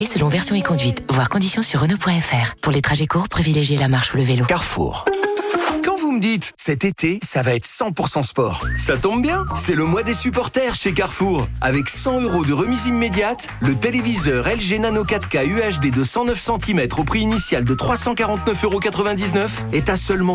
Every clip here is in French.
Et selon version et conduite, voir conditions sur Renault.fr. Pour les trajets courts, privilégiez la marche ou le vélo. Carrefour. Quand vous me dites, cet été, ça va être 100% sport, ça tombe bien, c'est le mois des supporters chez Carrefour. Avec 100 € de remise immédiate, le téléviseur LG Nano 4K UHD de 109 cm au prix initial de 349,99 € est à seulement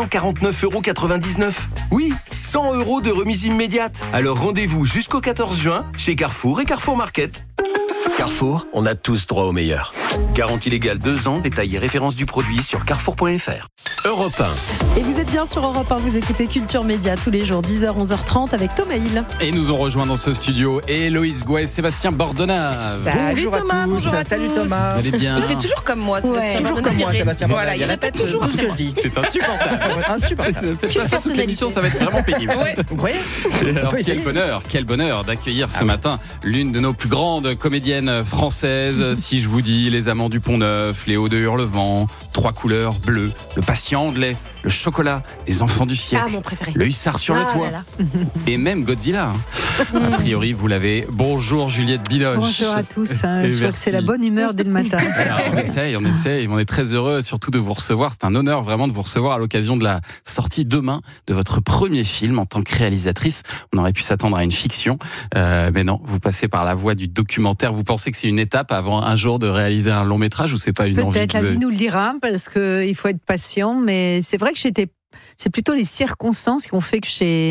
249,99 €. Oui, 100 € de remise immédiate. Alors rendez-vous jusqu'au 14 juin chez Carrefour et Carrefour Market. Carrefour, on a tous droit au meilleur. Garantie légale 2 ans, détail et référence du produit sur carrefour.fr. Europe 1. Et vous êtes bien sur Europe 1, vous écoutez Culture Média tous les jours, 10h, 11h30 avec Thomas Hill. Et nous ont rejoint dans ce studio Héloïse Gouet et Sébastien Bordonnaz. Salut Thomas, bonjour à Salut tous. Thomas. Vous allez bien? Il fait toujours comme moi, Sébastien. Toujours comme moi, Sébastien. Voilà, il répète toujours ce que je dis. C'est insupportable. Insupportable. Ne faites pas ça toute l'émission, ça va être vraiment pénible. Ouais. Vous croyez? Alors, quel bonheur d'accueillir ce matin l'une de nos plus grandes comédiennes françaises. Si je vous dis Les Amants du Pont-Neuf, Les Hauts de Hurlevent, Trois couleurs bleues, Le patient anglais, Le chocolat, Les enfants du siècle, mon préféré. Le hussard sur le toit, et même Godzilla. A priori, vous l'avez. Bonjour Juliette Binoche. Bonjour à tous, Et je vois que c'est la merci. bonne humeur dès le matin. Alors, on essaye, on est très heureux surtout de vous recevoir. C'est un honneur vraiment de vous recevoir à l'occasion de la sortie demain de votre premier film en tant que réalisatrice. On aurait pu s'attendre à une fiction, mais non, vous passez par la voie du documentaire. Vous pensez que c'est une étape avant un jour de réaliser un long métrage ou c'est pas une envie Peut-être que la vous vie avez? nous le dira, parce qu'il faut être patient, mais c'est vrai que c'est plutôt les circonstances qui ont fait que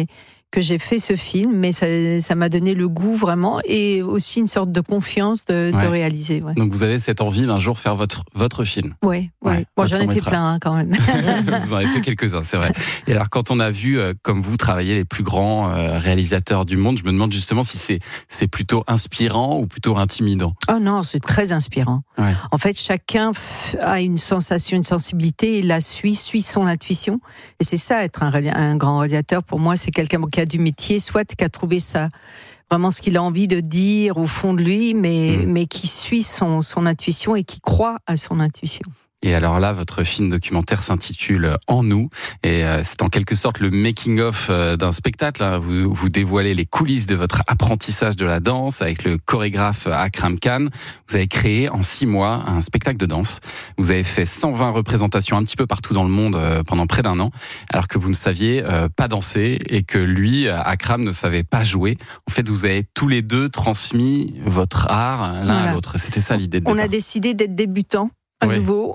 j'ai fait ce film, mais ça m'a donné le goût vraiment, et aussi une sorte de confiance de Ouais. réaliser. Ouais. Donc vous avez cette envie d'un jour faire votre film. Ouais. Ouais, Bon, votre j'en ai fait long-métrage. plein quand même. Vous en avez fait quelques-uns, c'est vrai. Et alors, quand on a vu, comme vous, travailler les plus grands réalisateurs du monde, je me demande justement si c'est plutôt inspirant ou plutôt intimidant. Oh non, c'est très inspirant. Ouais. En fait, chacun a une sensation, une sensibilité, et la suit son intuition. Et c'est ça, être un grand réalisateur. Pour moi, c'est quelqu'un qui a du métier, soit qui a trouvé ça, vraiment ce qu'il a envie de dire au fond de lui, mais qui suit son intuition et qui croit à son intuition. Et alors là, votre film documentaire s'intitule En nous, et c'est en quelque sorte le making-of d'un spectacle. Hein. Vous dévoilez les coulisses de votre apprentissage de la danse avec le chorégraphe Akram Khan. Vous avez créé en 6 mois un spectacle de danse. Vous avez fait 120 représentations un petit peu partout dans le monde pendant près d'1 an, alors que vous ne saviez pas danser et que lui, Akram, ne savait pas jouer. En fait, vous avez tous les deux transmis votre art l'un à l'autre. C'était ça l'idée de On départ. a décidé d'être débutants. À Ouais. nouveau,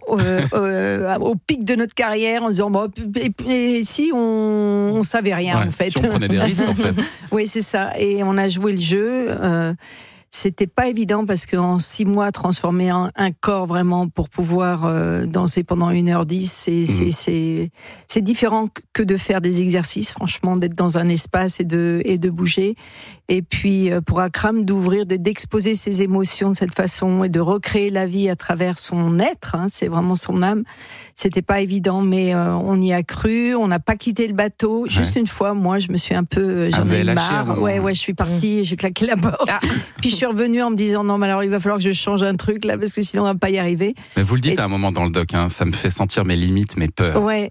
au pic de notre carrière, en disant et si on savait rien Ouais, en fait. si on prenait des risques en fait. Oui, c'est ça. Et on a joué le jeu. C'était pas évident parce qu'en 6 mois, transformer un corps vraiment pour pouvoir danser pendant 1h10, c'est différent que de faire des exercices, franchement, d'être dans un espace et de bouger. Et puis, pour Akram, d'exposer ses émotions de cette façon et de recréer la vie à travers son être, hein, c'est vraiment son âme. C'était pas évident, mais on y a cru, on n'a pas quitté le bateau. Ouais. Juste une fois, moi, je me suis un peu, j'en ai marre. Ouais, je suis partie, j'ai claqué la porte. Puis je suis revenue en me disant non, mais alors il va falloir que je change un truc là, parce que sinon on va pas y arriver. Mais vous le dites à un moment dans le doc, hein, ça me fait sentir mes limites, mes peurs. Ouais.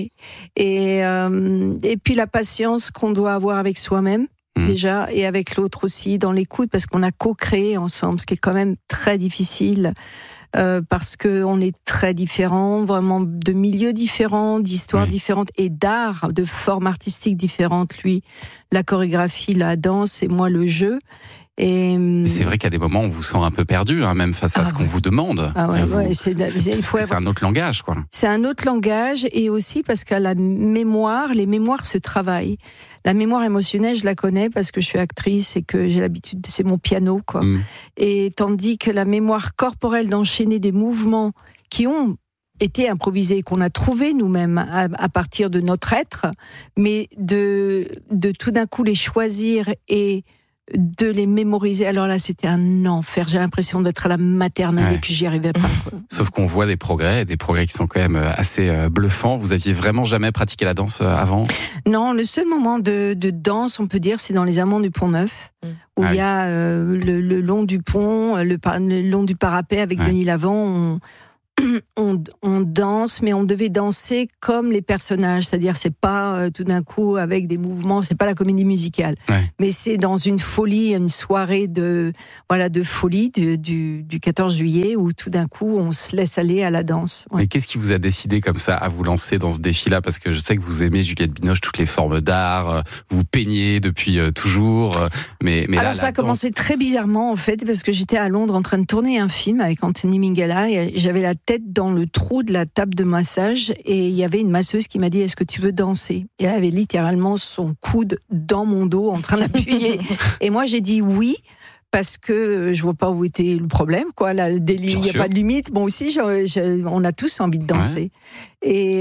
Et puis la patience qu'on doit avoir avec soi-même. Déjà, et avec l'autre aussi, dans l'écoute, parce qu'on a co-créé ensemble, ce qui est quand même très difficile, parce qu'on est très différents, vraiment de milieux différents, d'histoires différentes, et d'art, de formes artistiques différentes. Lui, la chorégraphie, la danse, et moi, le jeu. Et c'est vrai qu'à des moments, on vous sent un peu perdu, hein, même face à ce qu'on vous demande. C'est un autre langage, quoi. C'est un autre langage, et aussi parce qu'à la mémoire, les mémoires se travaillent. La mémoire émotionnelle, je la connais parce que je suis actrice et que j'ai l'habitude, c'est mon piano, quoi. Et tandis que la mémoire corporelle d'enchaîner des mouvements qui ont été improvisés, qu'on a trouvé nous-mêmes à partir de notre être, mais de tout d'un coup les choisir et de les mémoriser. Alors là, c'était un enfer. J'ai l'impression d'être à la maternelle et que j'y arrivais pas, quoi. Sauf qu'on voit des progrès qui sont quand même assez bluffants. Vous aviez vraiment jamais pratiqué la danse avant ? Non, le seul moment de danse, on peut dire, c'est dans Les Amants du Pont-Neuf, où il y a le long du pont, le long du parapet avec Denis Lavant. on danse, mais on devait danser comme les personnages, c'est-à-dire c'est pas tout d'un coup avec des mouvements, c'est pas la comédie musicale, mais c'est dans une folie, une soirée de folie du 14 juillet où tout d'un coup on se laisse aller à la danse. Mais qu'est-ce qui vous a décidé comme ça à vous lancer dans ce défi-là ? Parce que je sais que vous aimez, Juliette Binoche, toutes les formes d'art, vous peignez depuis toujours, mais alors là, ça a commencé très bizarrement en fait, parce que j'étais à Londres en train de tourner un film avec Anthony Minghella et j'avais la tête dans le trou de la table de massage et il y avait une masseuse qui m'a dit « Est-ce que tu veux danser ?» Et elle avait littéralement son coude dans mon dos en train d'appuyer. Et moi j'ai dit oui, parce que je vois pas où était le problème, quoi. Il n'y a pas de limite. Bon, aussi, on a tous envie de danser. Et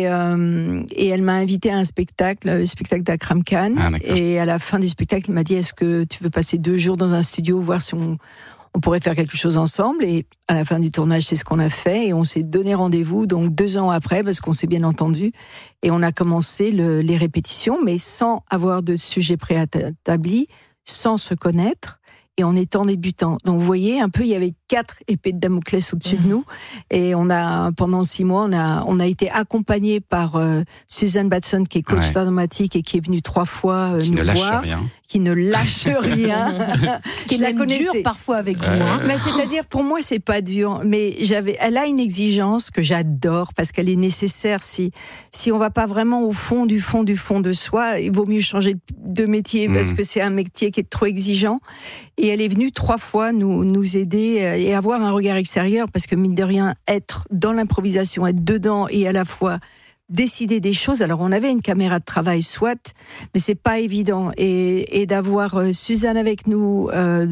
elle m'a invité à un spectacle, le spectacle d'Akram Khan. Et à la fin du spectacle, il m'a dit, est-ce que tu veux passer 2 jours dans un studio, voir si on pourrait faire quelque chose ensemble? Et à la fin du tournage, c'est ce qu'on a fait. Et on s'est donné rendez-vous, donc 2 ans après, parce qu'on s'est bien entendu. Et on a commencé les répétitions, mais sans avoir de sujet préétabli, sans se connaître. Et en étant débutant. Donc, vous voyez, un peu, il y avait 4 épées de Damoclès au-dessus de nous. Et pendant 6 mois, on a été accompagnés par Suzanne Batson, qui est coach dramatique et qui est venue 3 fois nous voir. Qui ne lâche rien. Qui est même dur parfois avec vous. Mais c'est-à-dire, pour moi, c'est pas dur. Mais elle a une exigence que j'adore parce qu'elle est nécessaire. Si on va pas vraiment au fond du fond de soi, il vaut mieux changer de métier parce que c'est un métier qui est trop exigeant. Et elle est venue 3 fois nous aider et avoir un regard extérieur parce que mine de rien, être dans l'improvisation, être dedans et à la fois décider des choses. Alors on avait une caméra de travail soit, mais c'est pas évident. Et d'avoir Suzanne avec nous,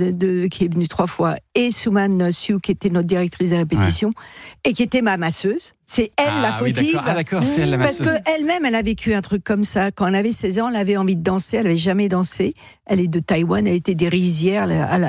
qui est venue 3 fois, et Souman Siu qui était notre directrice des répétitions et qui était ma masseuse. C'est elle la fautive. Oui, d'accord, c'est elle la masseuse. Parce qu'elle-même, elle a vécu un truc comme ça. Quand elle avait 16 ans, elle avait envie de danser. Elle n'avait jamais dansé. Elle est de Taïwan. Elle était des rizières.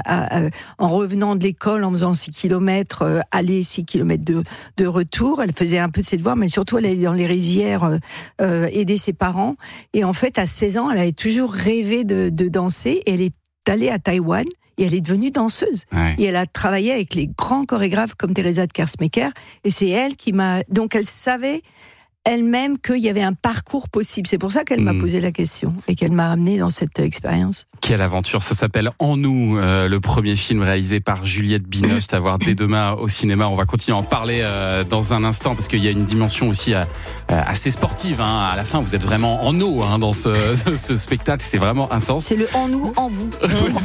En revenant de l'école, en faisant 6 km, aller 6 km de retour. Elle faisait un peu de ses devoirs, mais surtout, elle allait dans les rizières aider ses parents. Et en fait, à 16 ans, elle avait toujours rêvé de danser. Et elle est allée à Taïwan. Et elle est devenue danseuse. Et elle a travaillé avec les grands chorégraphes comme Teresa de Kersmaker. Et c'est elle qui m'a... Donc elle savait elle-même qu'il y avait un parcours possible. C'est pour ça qu'elle m'a posé la question et qu'elle m'a amenée dans cette expérience. Quelle aventure. Ça s'appelle En nous, le premier film réalisé par Juliette Binoche, à voir dès demain au cinéma. On va continuer à en parler dans un instant parce qu'il y a une dimension aussi assez sportive. À la fin, vous êtes vraiment en eau dans ce spectacle. C'est vraiment intense. C'est le en nous, en vous.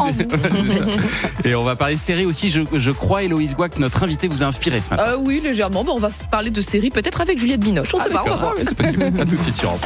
Et on va parler série aussi. Je crois, Héloïse Gouac, notre invitée, vous a inspiré ce matin. Oui, légèrement. On va parler de série peut-être avec Juliette Binoche. On sait pas. C'est possible. À tout de suite sur Europe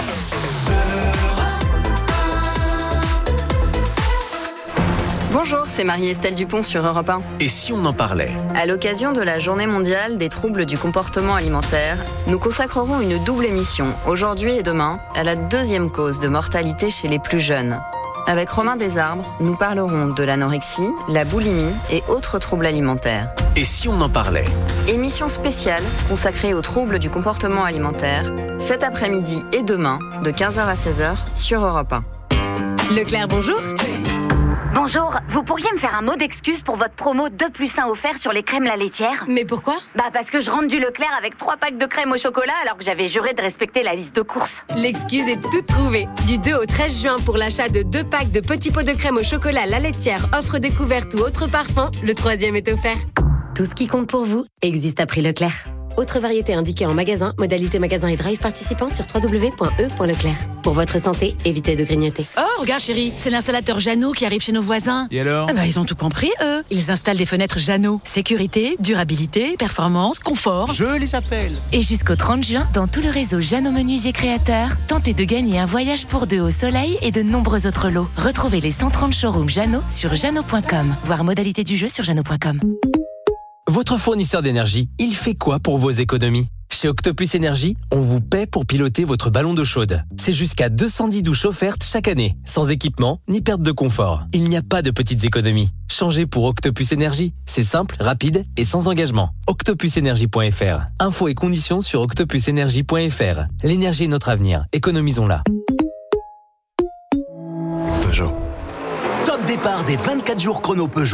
1. Bonjour, c'est Marie-Estelle Dupont sur Europe 1. Et si on en parlait ? À l'occasion de la Journée mondiale des troubles du comportement alimentaire, nous consacrerons une double émission, aujourd'hui et demain, à la 2e cause de mortalité chez les plus jeunes. Avec Romain Desarbres, nous parlerons de l'anorexie, la boulimie et autres troubles alimentaires. Et si on en parlait ? Émission spéciale consacrée aux troubles du comportement alimentaire, cet après-midi et demain, de 15h à 16h, sur Europe 1. Leclerc, bonjour. Bonjour, vous pourriez me faire un mot d'excuse pour votre promo 2+1 offert sur les crèmes La Laitière ? Mais pourquoi ? Parce que je rentre du Leclerc avec 3 packs de crème au chocolat alors que j'avais juré de respecter la liste de courses. L'excuse est toute trouvée. Du 2 au 13 juin pour l'achat de 2 packs de petits pots de crème au chocolat La Laitière, offre découverte ou autre parfum, le 3e est offert. Tout ce qui compte pour vous existe à prix Leclerc. Autre variété indiquée en magasin, modalité magasin et drive participant sur www.e.leclerc. Pour votre santé, évitez de grignoter. Oh, regarde chérie, c'est l'installateur Jeannot qui arrive chez nos voisins. Et alors ? Ils ont tout compris, eux. Ils installent des fenêtres Jeannot. Sécurité, durabilité, performance, confort. Je les appelle. Et jusqu'au 30 juin, dans tout le réseau Jeannot Menuisier Créateurs, tentez de gagner un voyage pour 2 au soleil et de nombreux autres lots. Retrouvez les 130 showrooms Jeannot sur jeannot.com. Voir modalité du jeu sur jeannot.com. Votre fournisseur d'énergie, il fait quoi pour vos économies ? Chez Octopus Énergie, on vous paie pour piloter votre ballon d'eau chaude. C'est jusqu'à 210 douches offertes chaque année, sans équipement ni perte de confort. Il n'y a pas de petites économies. Changez pour Octopus Énergie. C'est simple, rapide et sans engagement. octopusenergie.fr. Infos et conditions sur octopusenergie.fr. L'énergie est notre avenir. Économisons-la. Peugeot. Top départ des 24 jours chrono Peugeot.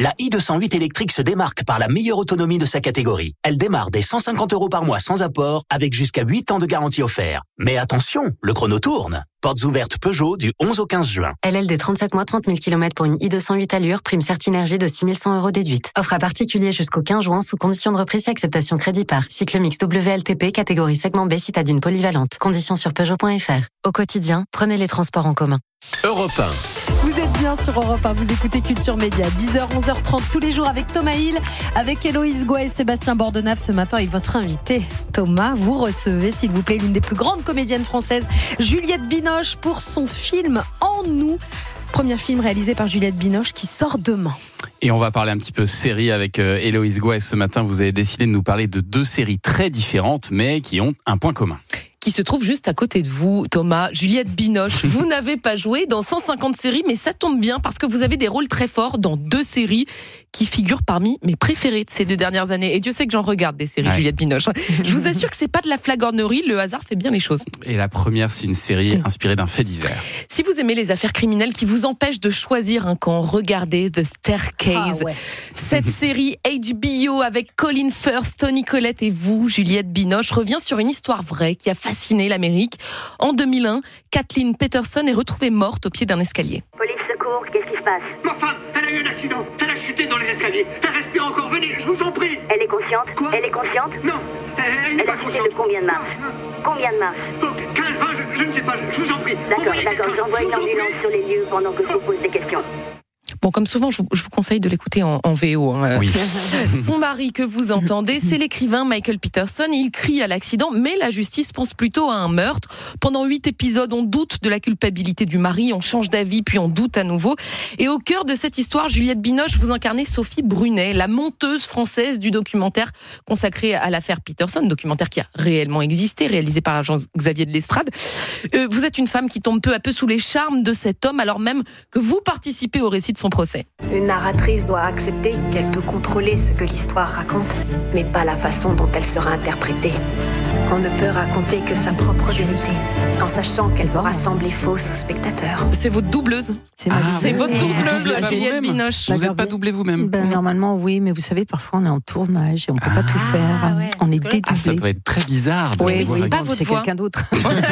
La i208 électrique se démarque par la meilleure autonomie de sa catégorie. Elle démarre dès 150 € par mois sans apport, avec jusqu'à 8 ans de garantie offert. Mais attention, le chrono tourne. Portes ouvertes Peugeot du 11 au 15 juin. LLD 37 mois, 30 000 km pour une i208 allure, prime Certinergie de 6 100 € déduite. Offre à particulier jusqu'au 15 juin sous condition de reprise et acceptation crédit par. Cycle mix WLTP, catégorie segment B, citadine polyvalente. Conditions sur Peugeot.fr. Au quotidien, prenez les transports en commun. Europe 1. Vous êtes bien sur Europe 1, vous écoutez Culture Média, 10h, 11h30 tous les jours avec Thomas Hill, avec Héloïse Goua et Sébastien Bordenave ce matin et votre invité Thomas. Vous recevez s'il vous plaît l'une des plus grandes comédiennes françaises, Juliette Binoche, pour son film En nous. Premier film réalisé par Juliette Binoche qui sort demain. Et on va parler un petit peu série avec Héloïse Goua. Ce matin, vous avez décidé de nous parler de 2 séries très différentes, mais qui ont un point commun. Qui se trouve juste à côté de vous, Thomas, Juliette Binoche. Vous n'avez pas joué dans 150 séries, mais ça tombe bien parce que vous avez des rôles très forts dans 2 séries qui figurent parmi mes préférées de ces 2 dernières années. Et Dieu sait que j'en regarde des séries, Juliette Binoche. Je vous assure que c'est pas de la flagornerie, le hasard fait bien les choses. Et la première, c'est une série inspirée d'un fait divers. Si vous aimez les affaires criminelles qui vous empêchent de choisir un camp, regardez The Staircase. Cette série HBO avec Colin Firth, Toni Collette et vous, Juliette Binoche, revient sur une histoire vraie qui a fasciné l'Amérique. En 2001, Kathleen Peterson est retrouvée morte au pied d'un escalier. Police, secours, qu'est-ce qui se passe? Ma femme, elle a eu un accident. Elle a chuté dans les escaliers. Elle respire encore. Venez, je vous en prie. Elle est consciente? Quoi? Elle est consciente? Non, elle n'est pas consciente. Elle a chuté de combien de marches? Combien de marches? 15, 20, je ne sais pas. Je vous en prie. D'accord, j'envoie une ambulance sur les lieux pendant que je vous pose des questions. Bon, comme souvent, je vous conseille de l'écouter en VO. Oui. Son mari que vous entendez, c'est l'écrivain Michael Peterson. Il crie à l'accident, mais la justice pense plutôt à un meurtre. Pendant 8 épisodes, on doute de la culpabilité du mari, on change d'avis, puis on doute à nouveau. Et au cœur de cette histoire, Juliette Binoche, vous incarnez Sophie Brunet, la monteuse française du documentaire consacré à l'affaire Peterson, documentaire qui a réellement existé, réalisé par Jean-Xavier de Lestrade. Vous êtes une femme qui tombe peu à peu sous les charmes de cet homme, alors même que vous participez au récit de son procès. Une narratrice doit accepter qu'elle peut contrôler ce que l'histoire raconte, mais pas la façon dont elle sera interprétée. On ne peut raconter que sa propre vérité, en sachant qu'elle pourra sembler fausse au spectateur. C'est votre doubleuse. C'est votre doubleuse, Juliette Binoche. Vous n'êtes pas doublée vous-même? Normalement, oui, mais vous savez, parfois on est en tournage et on ne peut pas tout faire. Ouais, on est dédoublé. Ça doit être très bizarre. Oui, c'est pas votre voix. C'est quelqu'un d'autre.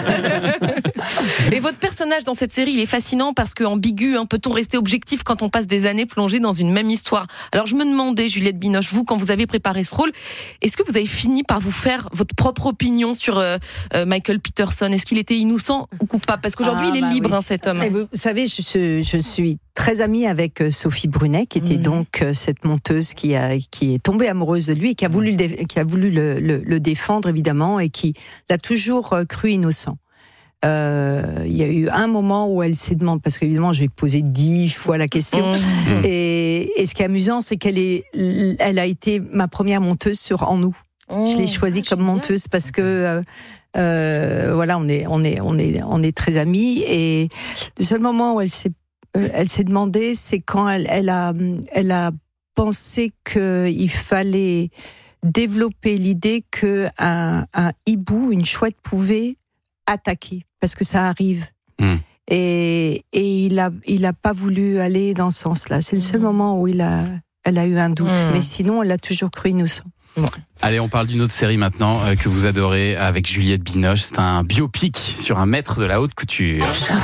Et votre personnage dans cette série, il est fascinant parce qu'ambigu, peut-on rester objectif quand on passe des années plongées dans une même histoire? Alors je me demandais, Juliette Binoche, vous, quand vous avez préparé ce rôle, est-ce que vous avez fini par vous faire votre propre opinion sur Michael Peterson? Est-ce qu'il était innocent ou coupable? Parce qu'aujourd'hui, il est libre, cet homme. Vous savez, je suis très amie avec Sophie Brunet, qui était donc cette monteuse qui est tombée amoureuse de lui et qui a voulu le défendre, évidemment, et qui l'a toujours cru innocent. Il y a eu un moment où elle s'est demandé, parce qu'évidemment je vais poser 10 fois la question, et ce qui est amusant, c'est elle a été ma première monteuse sur En nous. Je l'ai choisie comme monteuse parce que voilà, on est très amis, et le seul moment où elle s'est demandé, c'est quand elle a pensé qu'il fallait développer l'idée que un hibou, une chouette, pouvait attaquer, parce que ça arrive. Et il a pas voulu aller dans ce sens-là. C'est le seul moment où elle a eu un doute, mais sinon elle a toujours cru innocent. Allez, on parle d'une autre série maintenant que vous adorez avec Juliette Binoche. C'est un biopic sur un maître de la haute couture.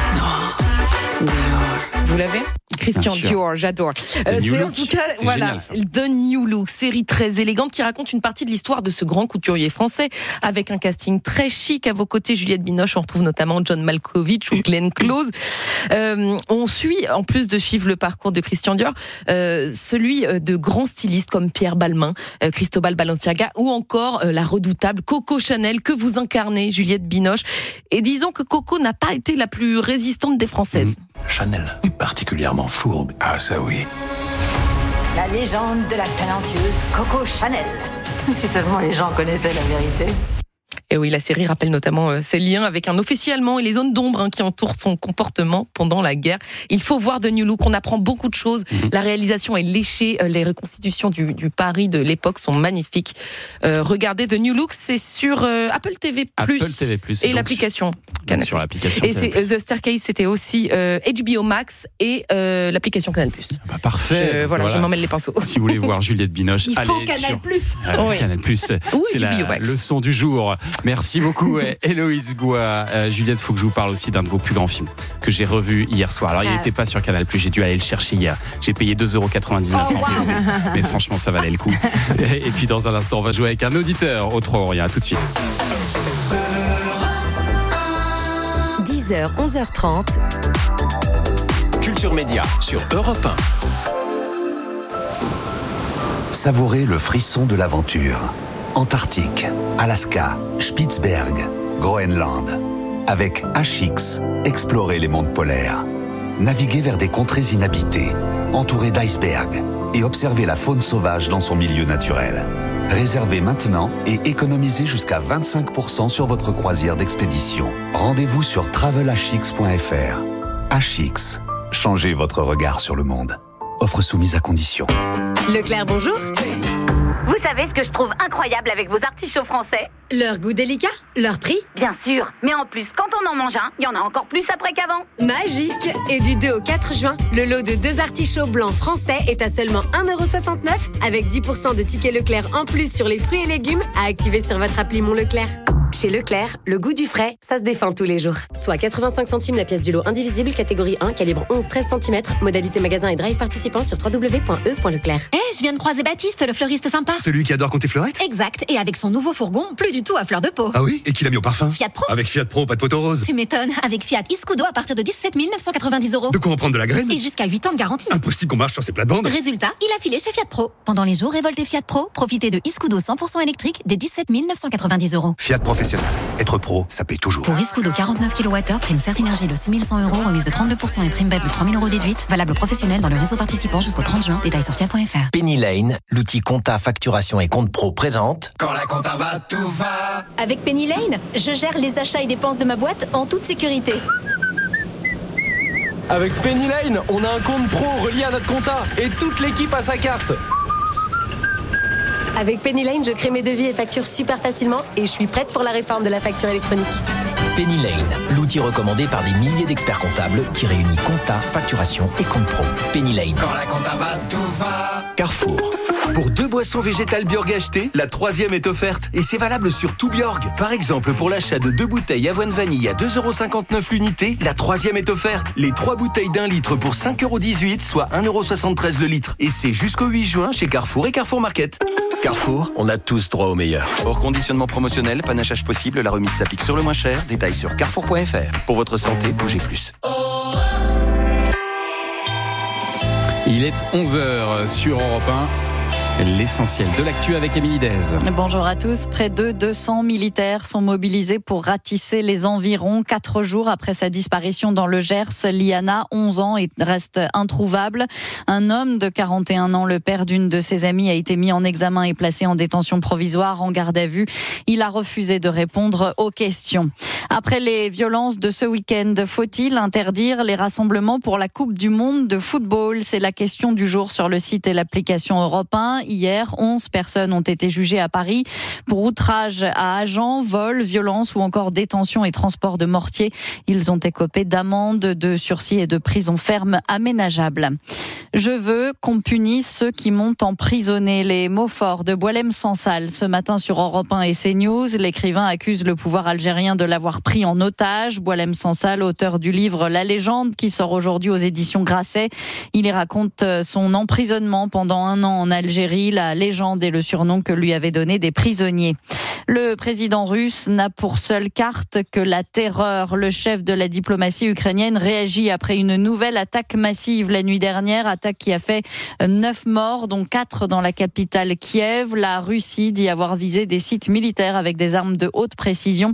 Vous l'avez? Christian Dior, j'adore. C'est en tout cas, voilà, The New Look, série très élégante qui raconte une partie de l'histoire de ce grand couturier français, avec un casting très chic. À vos côtés, Juliette Binoche, on retrouve notamment John Malkovich ou Glenn Close. On suit, en plus de suivre le parcours de Christian Dior, celui de grands stylistes comme Pierre Balmain, Cristobal Balenciaga ou encore la redoutable Coco Chanel que vous incarnez, Juliette Binoche. Et disons que Coco n'a pas été la plus résistante des Françaises. Chanel est particulièrement fourbe. Ah, ça oui. La légende de la talentueuse Coco Chanel. Si seulement les gens connaissaient la vérité. Et oui, la série rappelle notamment ses liens avec un officier allemand et les zones d'ombre qui entourent son comportement pendant la guerre. Il faut voir The New Look, on apprend beaucoup de choses. La réalisation est léchée, les reconstitutions du Paris de l'époque sont magnifiques. Regardez The New Look, c'est sur Apple TV+, et l'application Canal+. Sur l'application et The Staircase, c'était aussi HBO Max et l'application Canal+. Parfait. Voilà, je m'en mêle les pinceaux. Si vous voulez voir Juliette Binoche, il allez faut Canal+. Oui. Canal+. C'est la leçon du jour. Merci beaucoup, Héloïse Goua. Juliette, il faut que je vous parle aussi d'un de vos plus grands films que j'ai revu hier soir. Alors, il n'était pas sur Canal+, j'ai dû aller le chercher hier. J'ai payé 2,99 € en VOD. Mais franchement, ça valait le coup. Et puis, dans un instant, on va jouer avec un auditeur au 3 €. À tout de suite. 10h, 11h30. Culture Média sur Europe 1. Savourez le frisson de l'aventure. Antarctique, Alaska, Spitzberg, Groenland. Avec HX, explorez les mondes polaires. Naviguez vers des contrées inhabitées, entourées d'icebergs, et observez la faune sauvage dans son milieu naturel. Réservez maintenant et économisez jusqu'à 25% sur votre croisière d'expédition. Rendez-vous sur travelhx.fr. HX, changez votre regard sur le monde. Offre soumise à condition. Leclerc, bonjour. Vous savez ce que je trouve incroyable avec vos artichauts français? Leur goût délicat, leur prix. Bien sûr, mais en plus, quand on en mange un, il y en a encore plus après qu'avant. Magique. Et du 2 au 4 juin, le lot de 2 artichauts blancs français est à seulement 1,69 € avec 10% de tickets Leclerc en plus sur les fruits et légumes à activer sur votre appli Mon Leclerc. Chez Leclerc, le goût du frais, ça se défend tous les jours. Soit 85 centimes la pièce du lot indivisible, catégorie 1, calibre 11-13 cm, modalité magasin et drive participant sur www.e.leclerc. Je viens de croiser Baptiste, le fleuriste sympa. Celui qui adore compter fleurette? Exact, et avec son nouveau fourgon, plus du tout à fleur de peau. Ah oui? Et qui l'a mis au parfum? Fiat Pro. Avec Fiat Pro, pas de photo rose. Tu m'étonnes, avec Fiat Iscudo à partir de 17 990 €. De quoi en prendre de la graine? Et jusqu'à 8 ans de garantie. Impossible qu'on marche sur ces plates-bandes. Résultat, il a filé chez Fiat Pro. Pendant les jours révoltés Fiat Pro, profitez de Iscudo 100% électrique des 17 990 €. Fiat Professionnel. Être pro, ça paye toujours. Pour Iscudo 49 kWh, prime Certinergie de 6 100 €, remise de 32% et prime BEV de 3 000 € déduite. Valable professionnel dans le réseau participant jusqu'au 30 juin. Détails sur fiat.fr. Penny Lane, l'outil compta, facturation et compte pro présente. Quand la compta va, tout va. Avec Penny Lane, je gère les achats et dépenses de ma boîte en toute sécurité. Avec Penny Lane, on a un compte pro relié à notre compta et toute l'équipe a sa carte. Avec Penny Lane, je crée mes devis et factures super facilement et je suis prête pour la réforme de la facture électronique. Penny Lane, l'outil recommandé par des milliers d'experts comptables qui réunit compta, facturation et compte pro. Penny Lane. Quand la compta va, tout va. Carrefour. Pour 2 boissons végétales Bjorg achetées, la 3e est offerte. Et c'est valable sur tout Bjorg. Par exemple, pour l'achat de 2 bouteilles avoine vanille à 2,59 € l'unité, la 3e est offerte. Les 3 bouteilles d'1 litre pour 5,18 €, soit 1,73 € le litre. Et c'est jusqu'au 8 juin chez Carrefour et Carrefour Market. Carrefour, on a tous droit au meilleur. Hors conditionnement promotionnel, panachage possible, la remise s'applique sur le moins cher. Détails sur carrefour.fr. Pour votre santé, bougez plus. Il est 11h sur Europe 1. L'essentiel de l'actu avec Émilie Dez. Bonjour à tous. Près de 200 militaires sont mobilisés pour ratisser les environs 4 jours après sa disparition dans le Gers. Liana, 11 ans, reste introuvable. Un homme de 41 ans, le père d'une de ses amies, a été mis en examen et placé en détention provisoire, en garde à vue. Il a refusé de répondre aux questions. Après les violences de ce week-end, faut-il interdire les rassemblements pour la Coupe du Monde de football? C'est la question du jour sur le site et l'application Europe 1. Hier, 11 personnes ont été jugées à Paris pour outrage à agents, vol, violence ou encore détention et transport de mortier. Ils ont écopé d'amendes, de sursis et de prison ferme aménageable. Je veux qu'on punisse ceux qui m'ont emprisonné. Les mots forts de Boualem Sansal ce matin sur Europe 1 et CNews. L'écrivain accuse le pouvoir algérien de l'avoir pris en otage. Boualem Sansal, auteur du livre La Légende, qui sort aujourd'hui aux éditions Grasset. Il y raconte son emprisonnement pendant 1 an en Algérie. La légende est le surnom que lui avaient donné des prisonniers. Le président russe n'a pour seule carte que la terreur. Le chef de la diplomatie ukrainienne réagit après une nouvelle attaque massive la nuit dernière. Attaque qui a fait 9 morts, dont 4 dans la capitale Kiev. La Russie dit avoir visé des sites militaires avec des armes de haute précision.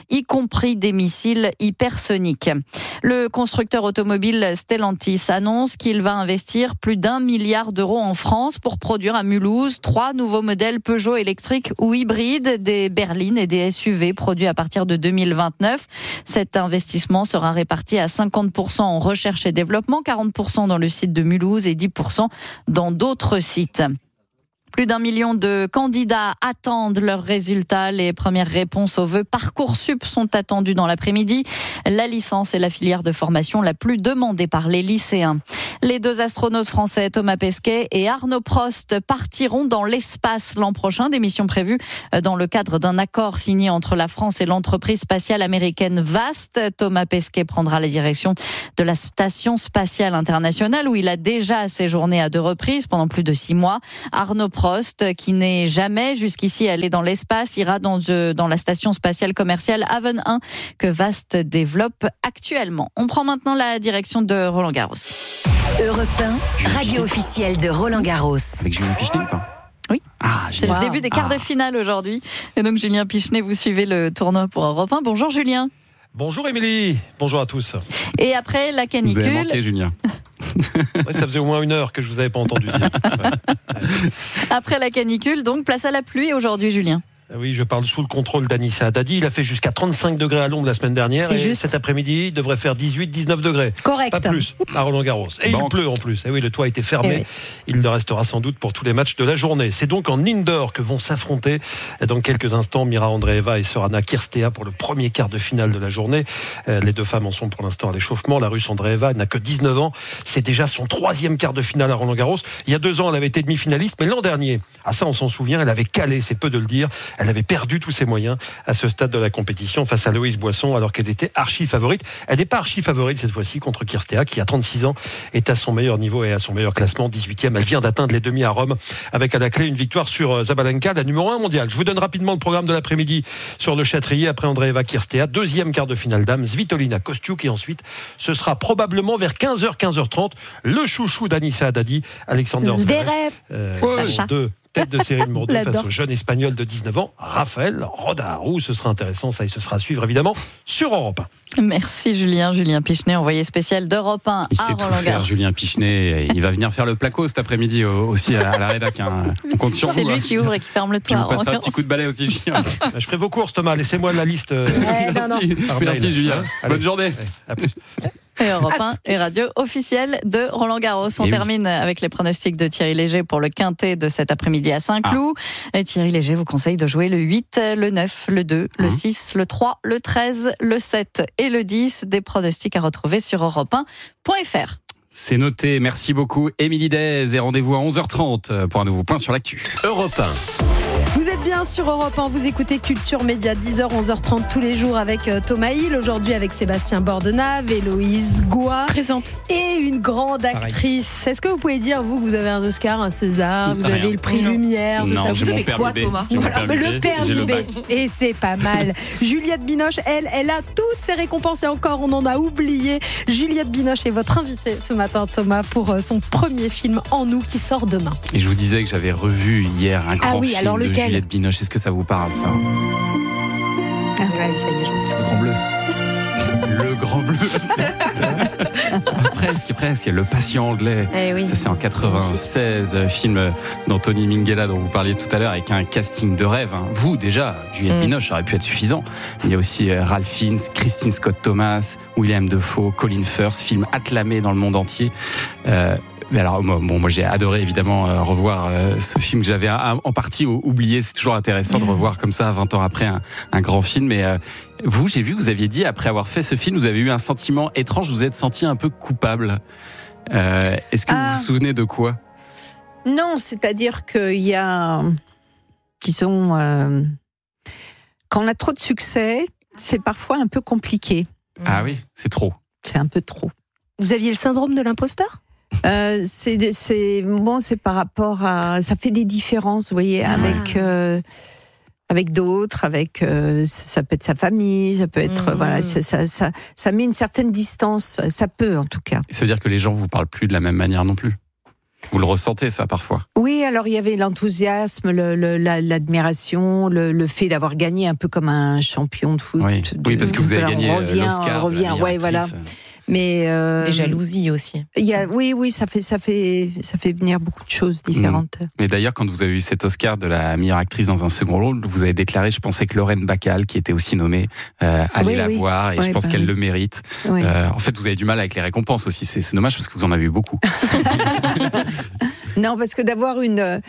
y compris des missiles hypersoniques. Le constructeur automobile Stellantis annonce qu'il va investir plus d'1 milliard d'euros en France pour produire à Mulhouse 3 nouveaux modèles Peugeot électriques ou hybrides, des berlines et des SUV produits à partir de 2029. Cet investissement sera réparti à 50% en recherche et développement, 40% dans le site de Mulhouse et 10% dans d'autres sites. Plus d'1 million de candidats attendent leurs résultats. Les premières réponses aux vœux Parcoursup sont attendues dans l'après-midi. La licence est la filière de formation la plus demandée par les lycéens. Les 2 astronautes français, Thomas Pesquet et Arnaud Prost, partiront dans l'espace l'an prochain. Des missions prévues dans le cadre d'un accord signé entre la France et l'entreprise spatiale américaine VAST. Thomas Pesquet prendra la direction de la Station spatiale internationale où il a déjà séjourné à 2 reprises pendant plus de 6 mois. Arnaud Prost, qui n'est jamais jusqu'ici allé dans l'espace, ira dans la Station spatiale commerciale Haven 1 que VAST développe actuellement. On prend maintenant la direction de Roland-Garros. Europe 1, radio officielle de Roland-Garros. Avec Julien Pichenet ou pas ? Oui, c'est le début des quarts de finale aujourd'hui. Et donc Julien Pichenet, vous suivez le tournoi pour Europe 1. Bonjour Julien. Bonjour Émilie, bonjour à tous. Et après la canicule... Vous avez manqué Julien. Ouais, ça faisait au moins 1 heure que je vous avais pas entendu dire. Ouais. Après la canicule, donc place à la pluie aujourd'hui Julien. Oui, je parle sous le contrôle d'Anissa Haddadi. Il a fait jusqu'à 35 degrés à l'ombre la semaine dernière. Et cet après-midi, il devrait faire 18-19 degrés. Correct. Pas plus à Roland-Garros. Et il pleut en plus. Et oui, le toit a été fermé. Il le restera sans doute pour tous les matchs de la journée. C'est donc en indoor que vont s'affronter dans quelques instants Mira Andreeva et Sorana Cirstea pour le premier quart de finale de la journée. Les 2 femmes en sont pour l'instant à l'échauffement. La Russe Andreeva n'a que 19 ans. C'est déjà son 3e quart de finale à Roland-Garros. Il y a 2 ans, elle avait été demi-finaliste. Mais l'an dernier, ça on s'en souvient, elle avait calé, c'est peu de le dire. Elle avait perdu tous ses moyens à ce stade de la compétition face à Loïse Boisson alors qu'elle était archi favorite. Elle n'est pas archi favorite cette fois-ci contre Cirstea qui à 36 ans est à son meilleur niveau et à son meilleur classement, 18e. Elle vient d'atteindre les demi à Rome avec à la clé une victoire sur Zabalenka, la numéro 1 mondiale. Je vous donne rapidement le programme de l'après-midi sur le Châtrier après Andreeva Cirstea, 2e quart de finale dames, Svitolina Kostiuk et ensuite ce sera probablement vers 15h30 le chouchou d'Anissa Haddadi, Alexander Zverev. Tête de série de Bordeaux face au jeune espagnol de 19 ans, Raphaël Rodarou. Ce sera intéressant, ça, et ce sera à suivre évidemment sur Europe 1. Merci Julien. Julien Pichenet, envoyé spécial d'Europe 1 à Roland-Garros. Il sait tout faire, Julien Pichenet. Il va venir faire le placo cet après-midi aussi à la rédac. On compte sur vous. C'est lui qui ouvre et qui ferme le toit. Tu me passeras un petit coup de balai aussi, Julien. Je ferai vos courses, Thomas. Laissez-moi la liste. Merci Julien. Bonne journée. À plus. Et Europe 1 et radio officielle de Roland-Garros. On termine avec les pronostics de Thierry Léger pour le quintet de cet après-midi à Saint-Cloud. Et Thierry Léger vous conseille de jouer le 8, le 9, le 2, le 6, le 3, le 13, le 7 et le 10. Des pronostics à retrouver sur europe1.fr. C'est noté. Merci beaucoup, Émilie Dez. Et rendez-vous à 11h30 pour un nouveau point sur l'actu. Europe 1. Vous êtes bien sur Europe 1, vous écoutez Culture Média 10h, 11h30 tous les jours avec Thomas Hill, aujourd'hui avec Sébastien Bordenave, Héloïse Goua. Présente. Et une grande actrice. Est-ce que vous pouvez dire, vous, que vous avez un Oscar, un César, vous avez le prix Lumière, tout ça. Vous avez quoi, Thomas? Le permis B. Et c'est pas mal. Juliette Binoche, elle a toutes ses récompenses et encore, on en a oublié. Juliette Binoche est votre invitée ce matin, Thomas, pour son premier film En nous qui sort demain. Et je vous disais que j'avais revu hier un grand film alors de Juliette Binoche. Est-ce que ça vous parle, ça? Ah ouais, ça y est. Le Grand Bleu. Le Grand Bleu. Presque. Le Patient anglais. Oui. Ça, c'est en 96. Film d'Anthony Minghella dont vous parliez tout à l'heure avec un casting de rêve. Vous, déjà, Juliette Binoche, ça aurait pu être suffisant. Il y a aussi Ralph Fiennes, Christine Scott Thomas, William Dafoe, Colin Firth. Film acclamé dans le monde entier. Mais alors, moi j'ai adoré évidemment revoir ce film que j'avais en partie oublié. C'est toujours intéressant de revoir comme ça 20 ans après un grand film. Mais vous, j'ai vu que vous aviez dit, après avoir fait ce film, vous avez eu un sentiment étrange, vous vous êtes senti un peu coupable. Est-ce que vous vous souvenez de quoi? Non, c'est-à-dire qu'il y a, disons, quand on a trop de succès, c'est parfois un peu compliqué. Ah oui, c'est trop. C'est un peu trop. Vous aviez le syndrome de l'imposteur? C'est par rapport à, ça fait des différences, vous voyez, avec d'autres, ça peut être sa famille, ça peut être voilà, ça met une certaine distance, ça peut en tout cas. Ça veut dire que les gens vous parlent plus de la même manière non plus? Vous le ressentez, ça, parfois? Oui, alors il y avait l'enthousiasme, l'admiration, le fait d'avoir gagné un peu comme un champion de foot. Oui, parce que vous avez gagné l'Oscar. On revient, ouais, voilà. Mais des jalousies aussi. Oui, ça fait venir beaucoup de choses différentes. Mais d'ailleurs, quand vous avez eu cet Oscar de la meilleure actrice dans un second rôle, vous avez déclaré, je pensais que Lorraine Bacall, qui était aussi nommée, allait la voir, et je pense qu'elle le mérite. Oui. En fait, vous avez du mal avec les récompenses aussi. C'est dommage parce que vous en avez eu beaucoup. Non, parce que d'avoir une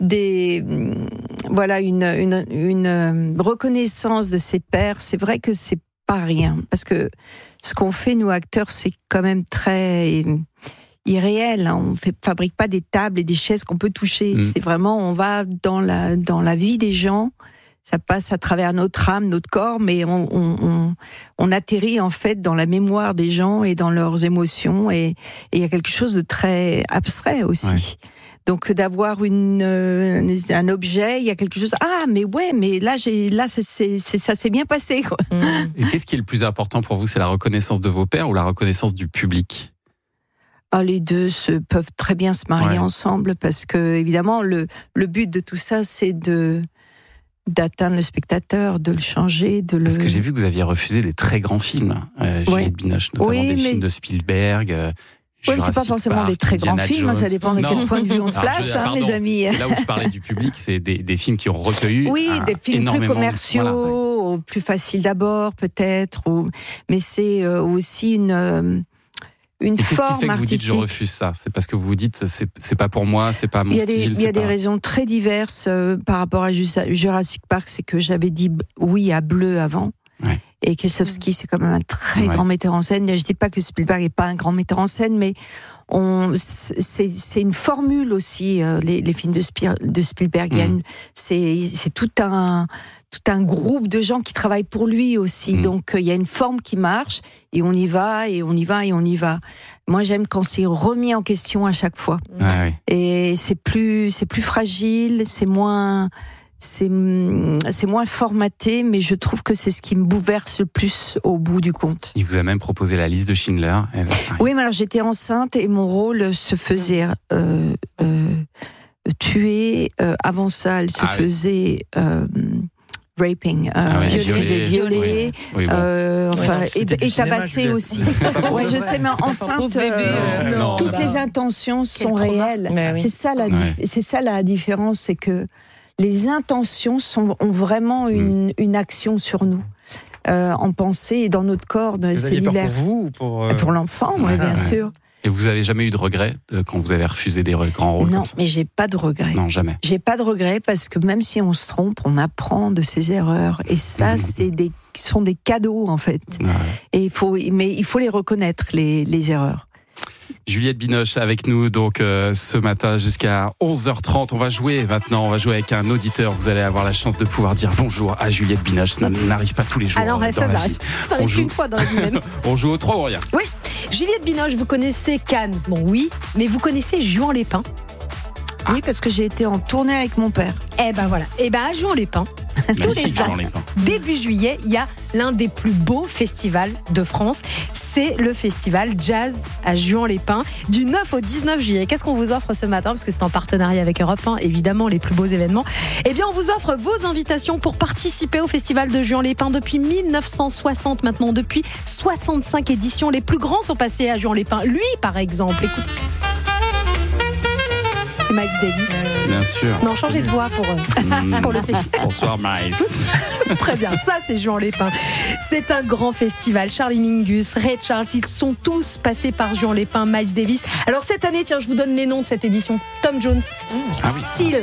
reconnaissance de ses pairs, c'est vrai que c'est pas rien, parce que ce qu'on fait, nous acteurs, c'est quand même très irréel. Hein. On fabrique pas des tables et des chaises qu'on peut toucher. C'est vraiment, on va dans la vie des gens. Ça passe à travers notre âme, notre corps, mais on atterrit en fait dans la mémoire des gens et dans leurs émotions. Et il y a quelque chose de très abstrait aussi. Ouais. Donc d'avoir un objet, il y a quelque chose. Ah, mais là ça s'est bien passé, quoi. Et qu'est-ce qui est le plus important pour vous? C'est la reconnaissance de vos pairs ou la reconnaissance du public? Les deux peuvent très bien se marier ensemble, parce que évidemment le but de tout ça, c'est d'atteindre le spectateur, de le changer, Parce que j'ai vu que vous aviez refusé des très grands films, Juliette Binoche, notamment des films de Spielberg. Oui, c'est pas forcément des très grands films, ça dépend de quel point de vue on se place, mes amis. C'est là où je parlais du public, c'est des films qui ont recueilli. Oui, des films plus commerciaux, plus faciles d'abord, peut-être. Mais c'est aussi une forme artistique. Qu'est-ce qui fait que vous dites je refuse ça? C'est parce que vous vous dites c'est pas pour moi, c'est pas mon style. Il y a des raisons très diverses par rapport à Jurassic Park, c'est que j'avais dit oui à Bleu avant. Ouais. Et Kieslowski, c'est quand même un très grand metteur en scène. Je dis pas que Spielberg est pas un grand metteur en scène, mais c'est une formule aussi, les films de Spielberg. C'est tout un groupe de gens qui travaillent pour lui aussi. Donc il y a une forme qui marche, et on y va, et on y va, et on y va. Moi, j'aime quand c'est remis en question à chaque fois. Et c'est plus fragile, c'est moins formaté, mais je trouve que c'est ce qui me bouleverse le plus au bout du compte. Il vous a même proposé la liste de Schindler. Oui, mais alors j'étais enceinte et mon rôle se faisait tuer. Avant ça, elle se faisait raping, violer, et tabasser aussi. Je sais, mais enceinte, toutes les intentions sont réelles. C'est ça la différence, c'est que les intentions ont vraiment une action sur nous, en pensée et dans notre corps cellulaire. Pour vous ou pour l'enfant, bien sûr. Et vous avez jamais eu de regrets quand vous avez refusé des grands rôles? Non, comme ça? Mais j'ai pas de regrets. Non, jamais. J'ai pas de regrets, parce que même si on se trompe, on apprend de ses erreurs. Et ça, sont des cadeaux, en fait. Et il faut les reconnaître, les erreurs. Juliette Binoche avec nous donc ce matin jusqu'à 11h30. On va jouer maintenant, avec un auditeur. Vous allez avoir la chance de pouvoir dire bonjour à Juliette Binoche. Ça n'arrive pas tous les jours. Alors ça arrive qu'une fois dans la vie même. On joue au 3 ou rien. Oui, Juliette Binoche, vous connaissez Cannes? Bon oui, mais vous connaissez Juan-les-Pins? Oui, parce que j'ai été en tournée avec mon père. À Juan-les-Pins, tous les ans, début juillet, il y a l'un des plus beaux festivals de France. C'est le festival Jazz à Juan-les-Pins, du 9 au 19 juillet. Qu'est-ce qu'on vous offre ce matin? Parce que c'est en partenariat avec Europe 1, évidemment, les plus beaux événements. Eh bien, on vous offre vos invitations pour participer au festival de Juan-les-Pins depuis 1960 maintenant, depuis 65 éditions. Les plus grands sont passés à Juan-les-Pins. Lui, par exemple, écoute. C'est Miles Davis. Bien sûr. Non, changez de voix pour le festival. Bonsoir Miles. Très bien, ça c'est Juan-les-Pins. C'est un grand festival. Charlie Mingus, Ray Charles, ils sont tous passés par Juan-les-Pins, Miles Davis. Alors cette année, tiens, je vous donne les noms de cette édition. Tom Jones, Seal.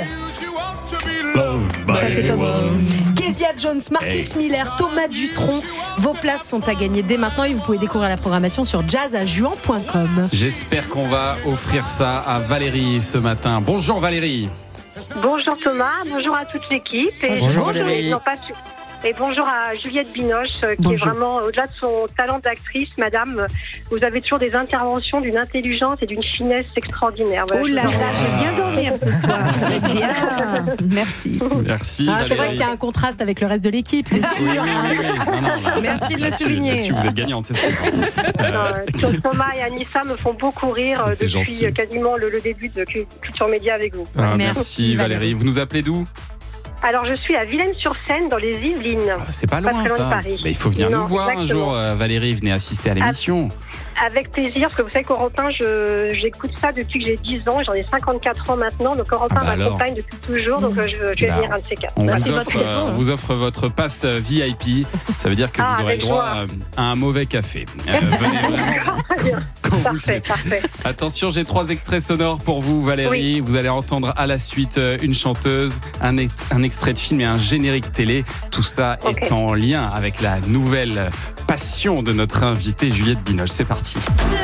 Ça c'est Tom Jones. Kezia Jones, Marcus Miller, Thomas Dutronc. Vos places sont à gagner dès maintenant et vous pouvez découvrir la programmation sur jazzajuan.com. J'espère qu'on va offrir ça à Valérie ce matin. Bonjour Valérie. Bonjour Thomas, bonjour à toute l'équipe. Et bonjour Valérie. Et bonjour à Juliette Binoche, qui est vraiment, au-delà de son talent d'actrice, madame, vous avez toujours des interventions d'une intelligence et d'une finesse extraordinaire. Voilà, oh là là, je viens dormir ce soir, ça va être bien. Merci. Merci. C'est vrai qu'il y a un contraste avec le reste de l'équipe, c'est sûr. Oui. Non, merci de le souligner. Là-dessus, vous êtes gagnante, c'est sûr. Thomas et Anissa me font beaucoup rire depuis quasiment le début de Culture Média avec vous. Merci Valérie. Vous nous appelez d'où ? Alors, je suis à Villaines-sur-Seine, dans les Yvelines. C'est pas loin, ça. Il faut venir nous voir exactement. Un jour, Valérie. Venez assister à l'émission. Avec plaisir, parce que vous savez qu'Europe 1, j'écoute ça depuis que j'ai 10 ans. J'en ai 54 ans maintenant. Donc, Europe 1 m'accompagne depuis toujours. Donc, je vais venir un de ces quatre. On vous offre votre passe VIP. Ça veut dire que vous aurez droit à un mauvais café. Venez quand vous le souhaitez. Parfait. Attention, j'ai 3 extraits sonores pour vous, Valérie. Oui. Vous allez entendre à la suite une chanteuse, un extrait de film et un générique télé. Tout ça est en lien avec la nouvelle passion de notre invitée Juliette Binoche. C'est parti.